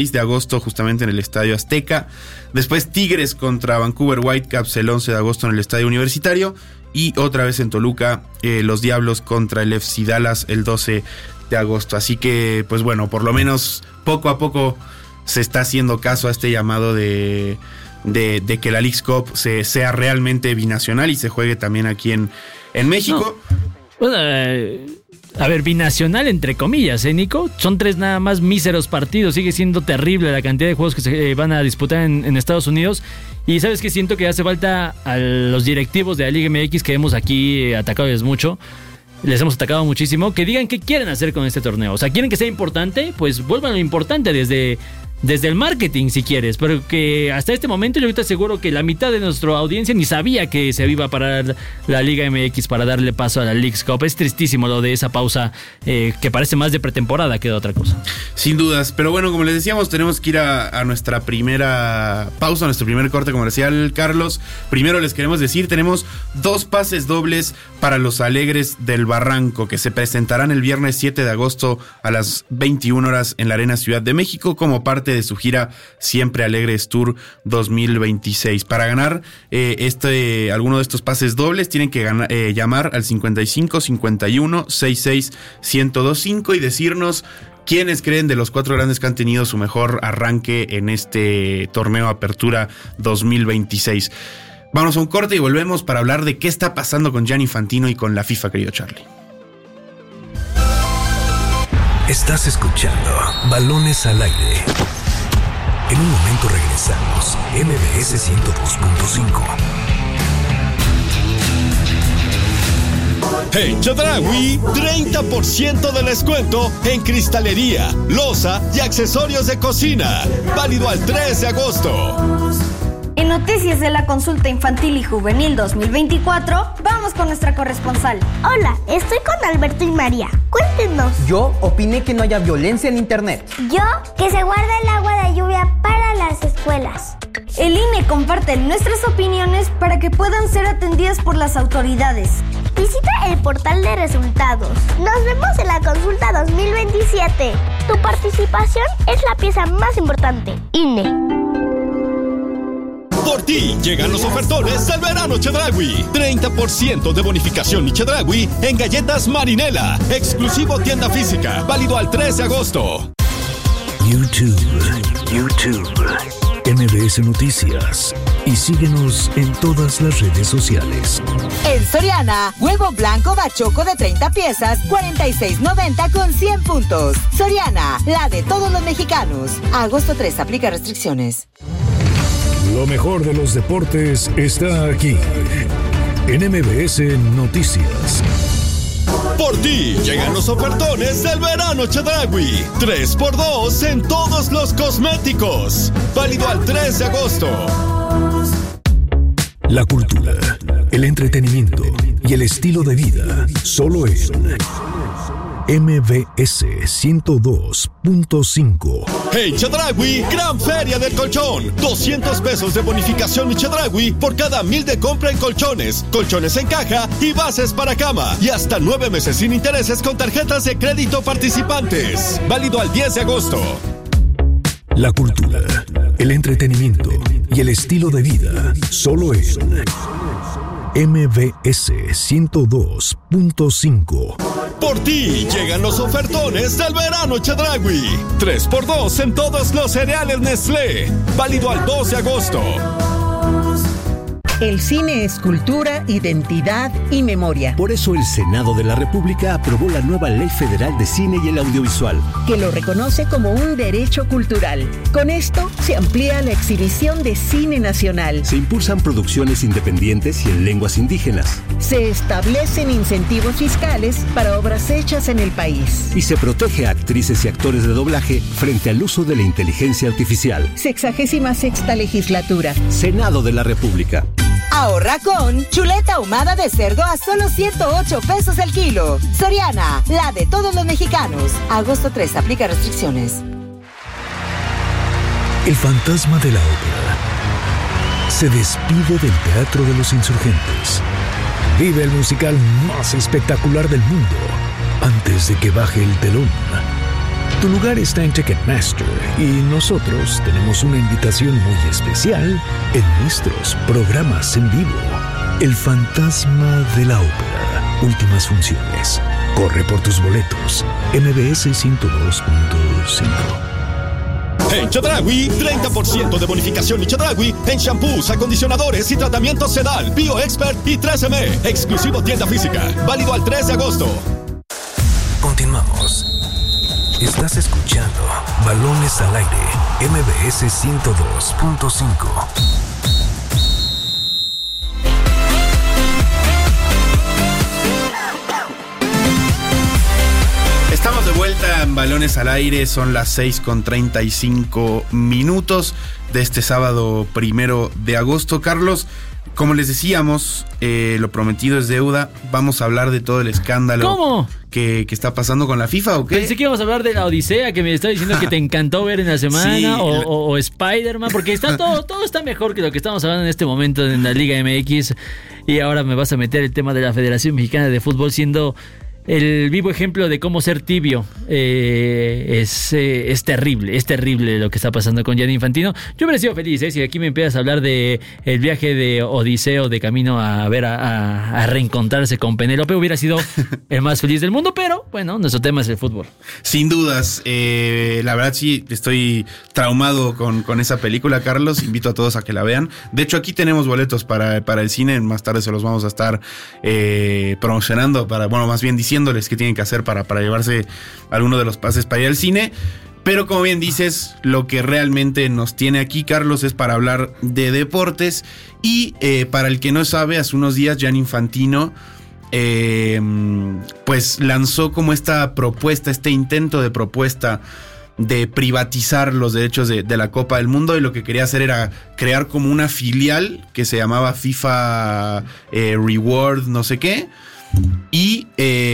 de agosto justamente en el Estadio Azteca. Después Tigres contra Vancouver Whitecaps el 11 de agosto en el Estadio Universitario. Y otra vez en Toluca, los Diablos contra el FC Dallas el 12 de agosto. Así que, pues bueno, por lo menos poco a poco se está haciendo caso a este llamado de que la Leagues Cup sea realmente binacional y se juegue también aquí en México. No. Bueno, a ver, binacional entre comillas, Nico. Son 3 nada más míseros partidos. Sigue siendo terrible la cantidad de juegos que se van a disputar en Estados Unidos. Y sabes que siento que hace falta a los directivos de la Liga MX que hemos aquí atacado mucho. Les hemos atacado muchísimo. Que digan qué quieren hacer con este torneo. O sea, quieren que sea importante, pues vuelvan lo importante desde el marketing si quieres, pero que hasta este momento yo ahorita seguro que la mitad de nuestra audiencia ni sabía que se iba a parar la Liga MX para darle paso a la Leagues Cup. Es tristísimo lo de esa pausa que parece más de pretemporada que de otra cosa. Sin dudas, pero bueno, como les decíamos, tenemos que ir a nuestra primera pausa, a nuestro primer corte comercial, Carlos. Primero les queremos decir, tenemos 2 pases dobles para los Alegres del Barranco, que se presentarán el viernes 7 de agosto a las 21 horas en la Arena Ciudad de México como parte de su gira Siempre Alegres Tour 2026. Para ganar alguno de estos pases dobles tienen que llamar al 55 51 66 1025 y decirnos quiénes creen de los 4 grandes que han tenido su mejor arranque en este torneo Apertura 2026. Vamos a un corte y volvemos para hablar de qué está pasando con Gianni Infantino y con la FIFA, querido Charlie. Estás escuchando Balones al Aire. En un momento regresamos. MBS 102.5. En Chedraui, 30% de descuento en cristalería, loza y accesorios de cocina. Válido al 3 de agosto. En noticias de la consulta infantil y juvenil 2024, vamos con nuestra corresponsal. Hola, estoy con Alberto y María. Cuéntenos. Yo opiné que no haya violencia en internet. Yo, que se guarde el agua de lluvia para las escuelas. El INE comparte nuestras opiniones para que puedan ser atendidas por las autoridades. Visita el portal de resultados. Nos vemos en la consulta 2027. Tu participación es la pieza más importante. INE. Por ti llegan los ofertones del verano Chedraui. 30% de bonificación y Chedraui en galletas Marinela. Exclusivo tienda física. Válido al 3 de agosto. YouTube. MBS Noticias. Y síguenos en todas las redes sociales. En Soriana, huevo blanco bachoco de 30 piezas, $46.90 con 100 puntos. Soriana, la de todos los mexicanos. A agosto 3, aplica restricciones. Lo mejor de los deportes está aquí, en MBS Noticias. Por ti llegan los ofertones del verano Chedraui. 3x2 en todos los cosméticos. Válido al 3 de agosto. La cultura, el entretenimiento y el estilo de vida, solo en MBS 102.5. Hey Chedraui, gran feria del colchón. 200 pesos de bonificación y Chedraui por cada 1,000 de compra en colchones, colchones en caja y bases para cama. Y hasta 9 meses sin intereses con tarjetas de crédito participantes. Válido al 10 de agosto. La cultura, el entretenimiento y el estilo de vida, solo en MBS 102.5. Por ti llegan los ofertones del verano Chedraui. 3x2 en todos los cereales Nestlé. Válido al 2 de agosto. El cine es cultura, identidad y memoria. Por eso el Senado de la República aprobó la nueva Ley Federal de Cine y el Audiovisual, que lo reconoce como un derecho cultural. Con esto se amplía la exhibición de cine nacional. Se impulsan producciones independientes y en lenguas indígenas. Se establecen incentivos fiscales para obras hechas en el país. Y se protege a actrices y actores de doblaje frente al uso de la inteligencia artificial. 66ª legislatura. Senado de la República. Ahorra con chuleta ahumada de cerdo a solo 108 pesos el kilo. Soriana, la de todos los mexicanos. Agosto 3, aplica restricciones. El fantasma de la ópera se despide del Teatro de los Insurgentes. Vive el musical más espectacular del mundo antes de que baje el telón. Tu lugar está en Ticketmaster y nosotros tenemos una invitación muy especial en nuestros programas en vivo. El Fantasma de la Ópera. Últimas funciones. Corre por tus boletos. MBS 102.5. En Chedraui, 30% de bonificación en Chedraui en shampoos, acondicionadores y tratamientos Sedal, BioExpert y 3M. Exclusivo tienda física. Válido al 3 de agosto. Continuamos. Estás escuchando Balones al Aire, MBS 102.5. Estamos de vuelta en Balones al Aire, son las 6:35 de este sábado 1 de agosto. Carlos, como les decíamos, lo prometido es deuda. Vamos a hablar de todo el escándalo que está pasando con la FIFA, ¿o qué? Pensé que íbamos a hablar de la Odisea, que me estaba diciendo que te encantó ver en la semana, sí, o Spider-Man, porque está todo está mejor que lo que estamos hablando en este momento en la Liga MX. Y ahora me vas a meter el tema de la Federación Mexicana de Fútbol, siendo el vivo ejemplo de cómo ser tibio. Es terrible lo que está pasando con Gianni Infantino. Yo hubiera sido feliz, si aquí me empiezas a hablar de el viaje de Odiseo de camino a ver a reencontrarse con Penélope, hubiera sido el más feliz del mundo, pero bueno, nuestro tema es el fútbol. Sin dudas, la verdad sí estoy traumado con esa película, Carlos. Invito a todos a que la vean. De hecho, aquí tenemos boletos para el cine, más tarde se los vamos a estar promocionando, más bien diciéndoles qué tienen que hacer para llevarse alguno de los pases para ir al cine. Pero como bien dices, lo que realmente nos tiene aquí, Carlos, es para hablar de deportes. Y para el que no sabe, hace unos días Gianni Infantino pues lanzó como esta propuesta, este intento de propuesta de privatizar los derechos de la Copa del Mundo, y lo que quería hacer era crear como una filial que se llamaba FIFA Reward no sé qué, y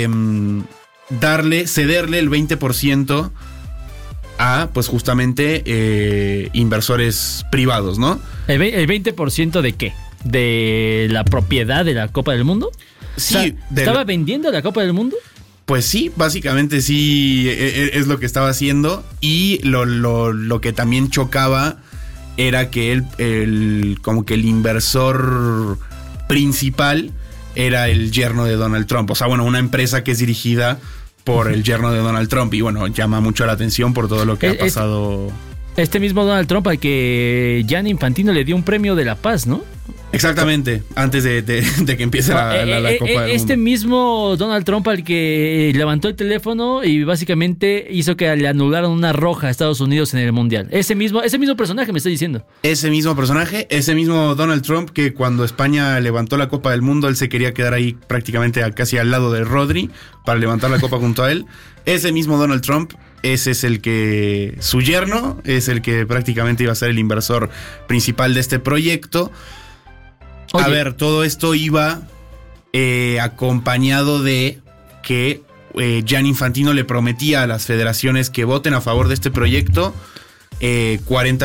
cederle el 20% a, pues justamente, inversores privados, ¿no? ¿El 20% de qué? ¿De la propiedad de la Copa del Mundo? Sí. O sea, ¿estaba vendiendo la Copa del Mundo? Pues sí, básicamente sí es lo que estaba haciendo. Y lo que también chocaba era que él como que el inversor principal era el yerno de Donald Trump. O sea, una empresa que es dirigida por el yerno de Donald Trump. Y llama mucho la atención por todo lo que ha pasado. Este mismo Donald Trump al que Gianni Infantino le dio un premio de la paz, ¿no? Exactamente, antes de que empiece la Copa del Mundo. Mismo Donald Trump al que levantó el teléfono y básicamente hizo que le anularan una roja a Estados Unidos en el Mundial. Ese mismo personaje me está diciendo. Ese mismo personaje, ese mismo Donald Trump que cuando España levantó la Copa del Mundo, él se quería quedar ahí prácticamente casi al lado de Rodri para levantar la Copa junto a él. Ese mismo Donald Trump, ese es el que, su yerno, es el que prácticamente iba a ser el inversor principal de este proyecto. Oye. A ver, todo esto iba acompañado de que Gianni Infantino le prometía a las federaciones que voten a favor de este proyecto 40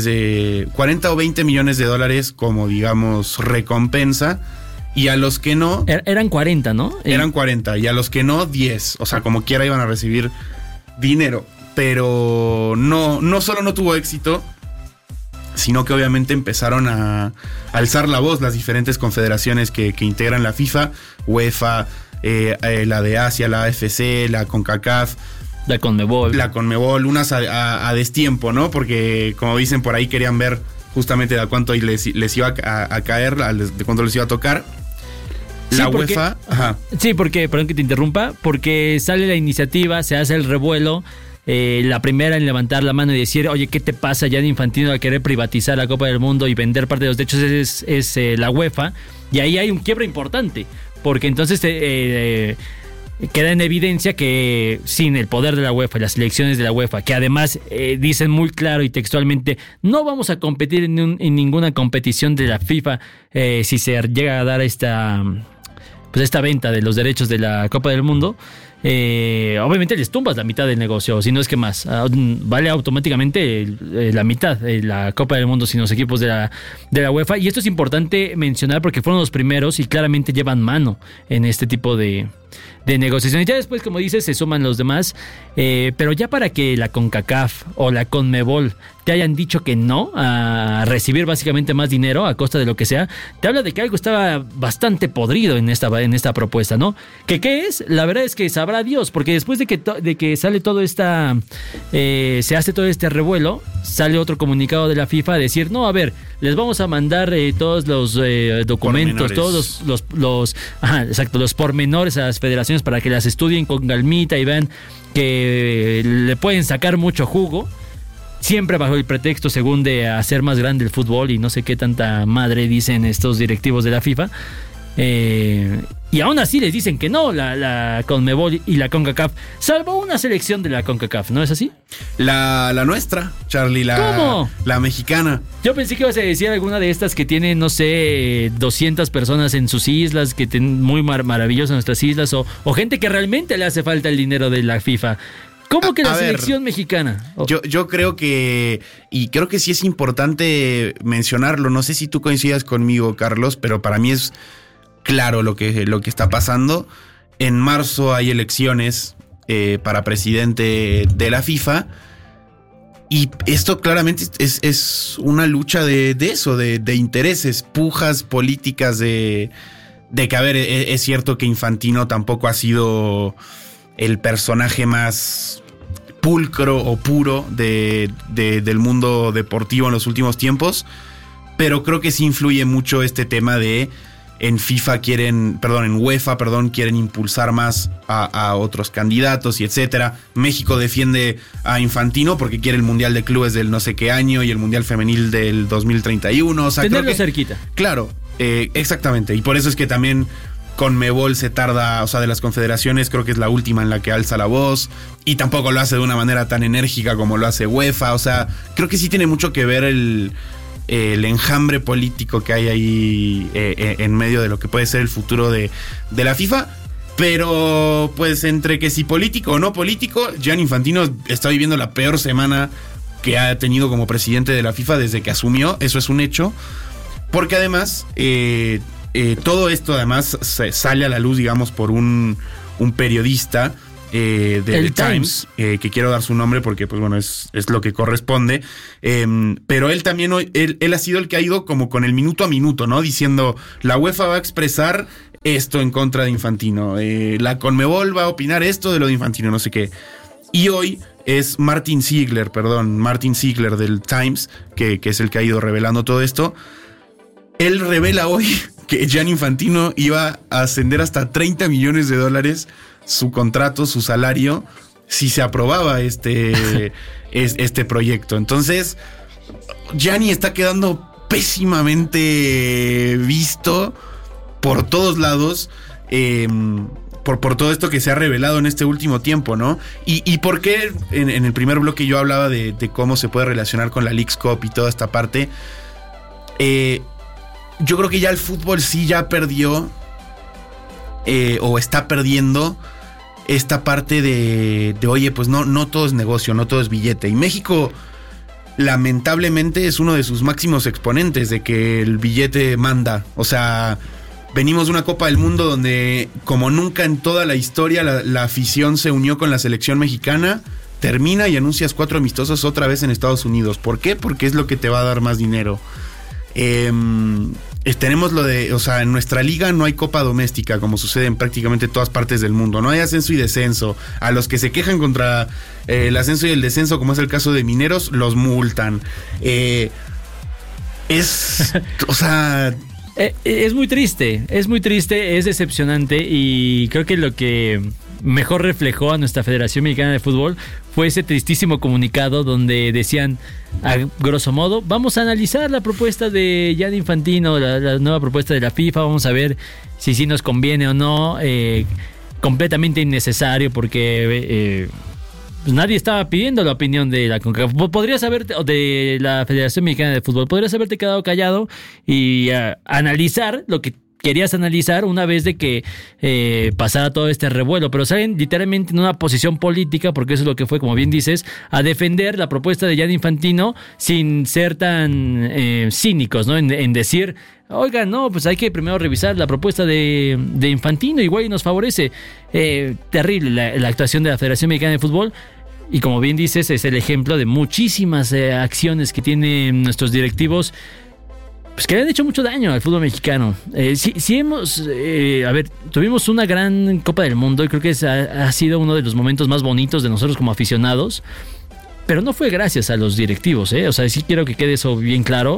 o 20 millones de dólares como, digamos, recompensa. Y a los que no... Eran 40, ¿no? Eran 40. Y a los que no, 10. O sea, como quiera iban a recibir dinero. Pero no solo no tuvo éxito, sino que obviamente empezaron a alzar la voz las diferentes confederaciones que integran la FIFA, UEFA, la de Asia, la AFC, la CONCACAF, la CONMEBOL, unas a destiempo, ¿no? Porque como dicen por ahí, querían ver justamente de cuánto les iba a caer, de cuánto les iba a tocar. La UEFA. Ajá. Sí, porque, perdón que te interrumpa, porque sale la iniciativa, se hace el revuelo. La primera en levantar la mano y decir, oye, ¿qué te pasa? Gianni Infantino a querer privatizar la Copa del Mundo y vender parte de los derechos es la UEFA. Y ahí hay un quiebre importante, porque entonces queda en evidencia que sin el poder de la UEFA, las elecciones de la UEFA, que además dicen muy claro y textualmente, no vamos a competir en ninguna competición de la FIFA si se llega a dar esta venta de los derechos de la Copa del Mundo. Obviamente les tumbas la mitad del negocio, si no es que más. Vale automáticamente la mitad de la Copa del Mundo sin los equipos de la UEFA. Y esto es importante mencionar porque fueron los primeros y claramente llevan mano en este tipo de negociación. Y ya después, como dices, se suman los demás. Pero ya para que la CONCACAF o la CONMEBOL te hayan dicho que no a recibir básicamente más dinero a costa de lo que sea, te habla de que algo estaba bastante podrido en esta propuesta, ¿no? ¿Qué es? La verdad es que sabrá Dios, porque después de que sale todo se hace todo este revuelo, sale otro comunicado de la FIFA a decir, no, a ver, les vamos a mandar todos los documentos, todos los pormenores a las federaciones para que las estudien con calmita y vean que le pueden sacar mucho jugo, siempre bajo el pretexto, según, de hacer más grande el fútbol y no sé qué tanta madre dicen estos directivos de la FIFA. Y aún así les dicen que no, la CONMEBOL y la CONCACAF, salvo una selección de la CONCACAF, ¿no es así? La nuestra, Charlie, ¿Cómo? La mexicana. Yo pensé que ibas a decir alguna de estas que tienen, no sé, 200 personas en sus islas, que tienen muy maravillosas nuestras islas, o gente que realmente le hace falta el dinero de la FIFA. ¿Cómo que la selección mexicana? Yo creo que, y creo que sí es importante mencionarlo, no sé si tú coincidas conmigo, Carlos, pero para mí es claro lo que está pasando. En marzo hay elecciones para presidente de la FIFA, y esto claramente es una lucha de eso, de intereses, pujas políticas, de que, a ver, es cierto que Infantino tampoco ha sido el personaje más pulcro o puro del mundo deportivo en los últimos tiempos, pero creo que sí influye mucho este tema de en UEFA quieren impulsar más a otros candidatos y etcétera. México defiende a Infantino porque quiere el Mundial de Clubes del no sé qué año y el Mundial Femenil del 2031. O sea, tenerlo cerquita. Claro, exactamente. Y por eso es que también CONMEBOL se tarda, o sea, de las confederaciones creo que es la última en la que alza la voz, y tampoco lo hace de una manera tan enérgica como lo hace UEFA. O sea, creo que sí tiene mucho que ver el enjambre político que hay ahí en medio de lo que puede ser el futuro de la FIFA. Pero pues entre que si político o no político, Gianni Infantino está viviendo la peor semana que ha tenido como presidente de la FIFA desde que asumió. Eso es un hecho, porque además todo esto además sale a la luz, digamos, por un periodista del Times, que quiero dar su nombre porque, pues bueno, es lo que corresponde. Pero él también, él ha sido el que ha ido como con el minuto a minuto, ¿no? Diciendo, la UEFA va a expresar esto en contra de Infantino, la CONMEBOL va a opinar esto de lo de Infantino, no sé qué. Y hoy es Martin Ziegler del Times, que es el que ha ido revelando todo esto. Él revela hoy que Gianni Infantino iba a ascender hasta $30 millones su contrato, su salario, si se aprobaba este proyecto. Entonces, Gianni está quedando pésimamente visto por todos lados, por todo esto que se ha revelado en este último tiempo, ¿no? Y por qué en el primer bloque yo hablaba de cómo se puede relacionar con la Leagues Cup y toda esta parte. Yo creo que ya el fútbol sí ya perdió o está perdiendo esta parte de oye, pues no todo es negocio, no todo es billete. Y México lamentablemente es uno de sus máximos exponentes de que el billete manda. O sea, venimos de una Copa del Mundo donde, como nunca en toda la historia, la afición se unió con la selección mexicana. Termina y anuncias 4 amistosos otra vez en Estados Unidos. ¿Por qué? Porque es lo que te va a dar más dinero. Tenemos o sea, en nuestra liga no hay copa doméstica, como sucede en prácticamente todas partes del mundo. No hay ascenso y descenso. A los que se quejan contra el ascenso y el descenso, como es el caso de Mineros, los multan. O sea, es muy triste, es decepcionante, y creo que lo que mejor reflejó a nuestra Federación Mexicana de Fútbol fue ese tristísimo comunicado donde decían, a grosso modo, vamos a analizar la propuesta de Gianni Infantino, la nueva propuesta de la FIFA, vamos a ver si sí nos conviene o no. Completamente innecesario, porque pues nadie estaba pidiendo la opinión de la CONCACAF. Podrías haberte, o de la Federación Mexicana de Fútbol, podrías haberte quedado callado y analizar lo que querías analizar una vez de que pasara todo este revuelo, pero salen literalmente en una posición política, porque eso es lo que fue, como bien dices, a defender la propuesta de Gianni Infantino sin ser tan cínicos, ¿no? En decir, oigan, no, pues hay que primero revisar la propuesta de Infantino, igual y nos favorece. Terrible la actuación de la Federación Mexicana de Fútbol. Y como bien dices, es el ejemplo de muchísimas acciones que tienen nuestros directivos, pues que le han hecho mucho daño al fútbol mexicano. Sí hemos, tuvimos una gran Copa del Mundo y creo que ha sido uno de los momentos más bonitos de nosotros como aficionados. Pero no fue gracias a los directivos, O sea, sí quiero que quede eso bien claro.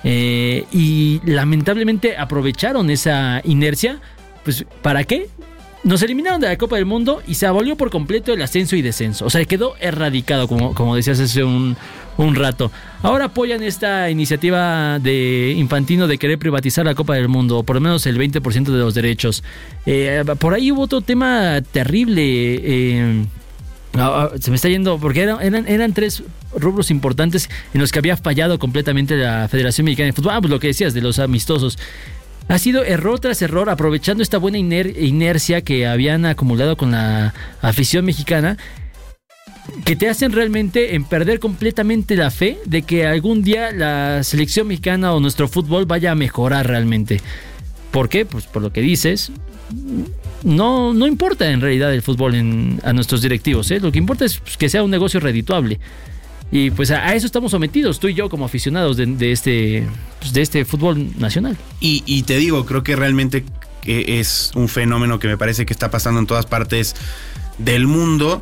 Y lamentablemente aprovecharon esa inercia. Pues, ¿para qué? Nos eliminaron de la Copa del Mundo y se abolió por completo el ascenso y descenso. O sea, quedó erradicado, como decías hace un rato. Ahora apoyan esta iniciativa de Infantino de querer privatizar la Copa del Mundo, o por lo menos el 20% de los derechos. Por ahí hubo otro tema terrible. Se me está yendo, porque eran 3 rubros importantes en los que había fallado completamente la Federación Mexicana de Fútbol. Pues lo que decías de los amistosos. Ha sido error tras error, aprovechando esta buena inercia que habían acumulado con la afición mexicana, que te hacen realmente en perder completamente la fe de que algún día la selección mexicana o nuestro fútbol vaya a mejorar realmente. ¿Por qué? Pues por lo que dices, no importa en realidad el fútbol a nuestros directivos, Lo que importa es que sea un negocio redituable. Y pues a eso estamos sometidos, tú y yo como aficionados de este fútbol nacional. Y te digo, creo que realmente es un fenómeno que me parece que está pasando en todas partes del mundo.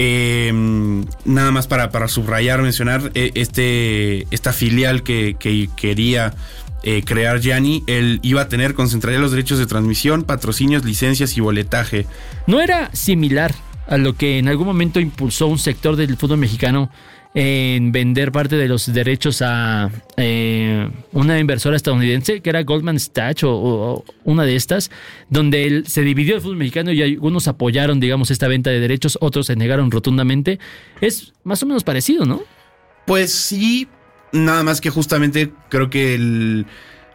Nada más para subrayar, mencionar esta filial que quería crear Gianni. Él iba a concentraría los derechos de transmisión, patrocinios, licencias y boletaje. ¿No era similar a lo que en algún momento impulsó un sector del fútbol mexicano en vender parte de los derechos a una inversora estadounidense que era Goldman Sachs o una de estas, donde se dividió el fútbol mexicano y algunos apoyaron, digamos, esta venta de derechos, otros se negaron rotundamente? Es más o menos parecido, ¿no? Pues sí, nada más que justamente creo que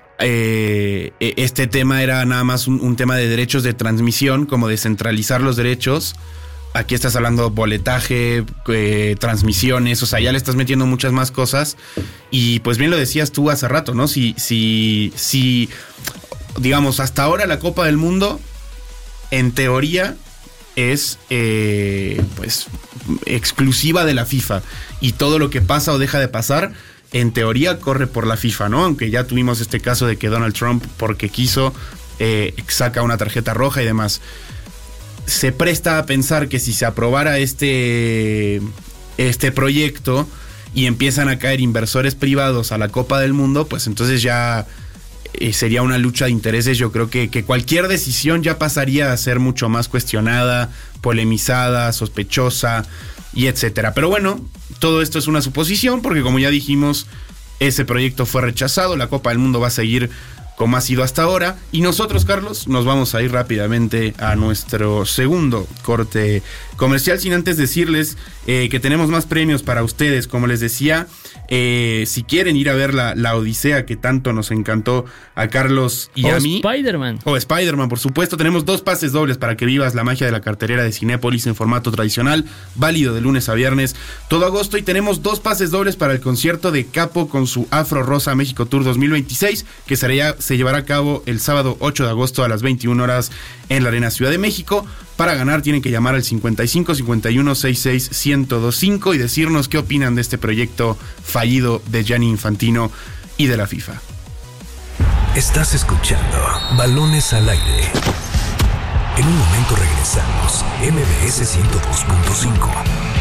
este tema era nada más un tema de derechos de transmisión, como de centralizar los derechos. Aquí estás hablando boletaje, transmisiones, o sea, ya le estás metiendo muchas más cosas. Y pues bien lo decías tú hace rato, ¿no? Si digamos, hasta ahora la Copa del Mundo, en teoría, es pues exclusiva de la FIFA. Y todo lo que pasa o deja de pasar, en teoría, corre por la FIFA, ¿no? Aunque ya tuvimos este caso de que Donald Trump, porque quiso, saca una tarjeta roja y demás. Se presta a pensar que si se aprobara este proyecto y empiezan a caer inversores privados a la Copa del Mundo, pues entonces ya sería una lucha de intereses. Yo creo que cualquier decisión ya pasaría a ser mucho más cuestionada, polemizada, sospechosa y etcétera. Pero bueno, todo esto es una suposición porque, como ya dijimos, ese proyecto fue rechazado. La Copa del Mundo va a seguir como ha sido hasta ahora. Y nosotros, Carlos, nos vamos a ir rápidamente a nuestro segundo corte comercial, sin antes decirles que tenemos más premios para ustedes. Como les decía, si quieren ir a ver la Odisea que tanto nos encantó a Carlos y a mí. Spider-Man, por supuesto. Tenemos 2 pases dobles para que vivas la magia de la cartelera de Cinépolis en formato tradicional, válido de lunes a viernes todo agosto. Y tenemos 2 pases dobles para el concierto de Capo con su Afro Rosa México Tour 2026, que se llevará a cabo el sábado 8 de agosto a las 21 horas en la Arena Ciudad de México. Para ganar tienen que llamar al 55 51 66 1025 y decirnos qué opinan de este proyecto fallido de Gianni Infantino y de la FIFA. Estás escuchando Balones al Aire. En un momento regresamos. MBS 102.5.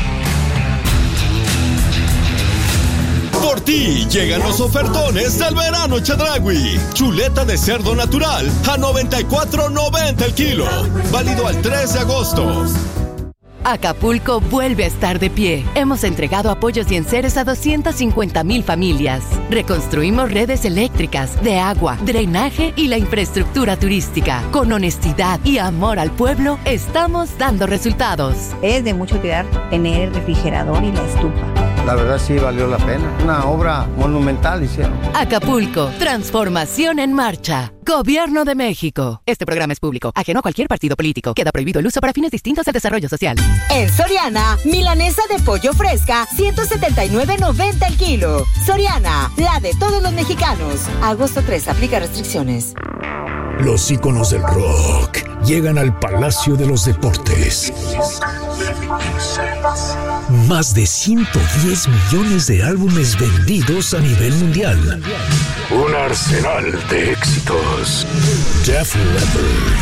Por ti llegan los ofertones del verano Chedraui. Chuleta de cerdo natural a $94.90 el kilo. Válido al 3 de agosto. Acapulco vuelve a estar de pie. Hemos entregado apoyos y enseres a 250,000 familias. Reconstruimos redes eléctricas, de agua, drenaje y la infraestructura turística. Con honestidad y amor al pueblo, estamos dando resultados. Es de mucho cuidar tener el refrigerador y la estufa. la verdad sí valió la pena. Una obra monumental hicieron. Acapulco, transformación en marcha. Gobierno de México. Este programa es público, ajeno a cualquier partido político. Queda prohibido el uso para fines distintos al desarrollo social. En Soriana, milanesa de pollo fresca, 179.90 el kilo. Soriana, la de todos los mexicanos. Agosto 3, aplica restricciones. Los íconos del rock llegan al Palacio de los Deportes. Más de 110 millones de álbumes vendidos a nivel mundial. Un arsenal de éxitos. Def Leppard.